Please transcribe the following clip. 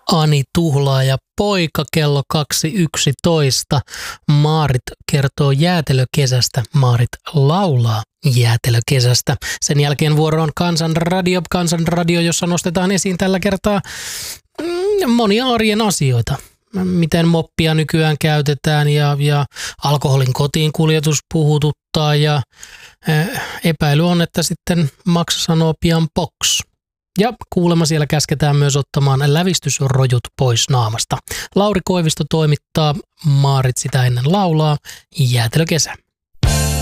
Ani Tuhlaaja poika kello 2.11. Maarit kertoo jäätelökesästä. Maarit laulaa jäätelökesästä. Sen jälkeen vuoro on Kansanradio, jossa nostetaan esiin tällä kertaa monia arjen asioita. Miten moppia nykyään käytetään ja alkoholin kotiin kuljetus puhututtaa ja epäily on, että sitten Max sanoo pian box. Ja kuulemma siellä käsketään myös ottamaan lävistysrojut pois naamasta. Lauri Koivisto toimittaa, Maarit sitä ennen laulaa, jäätelökesä.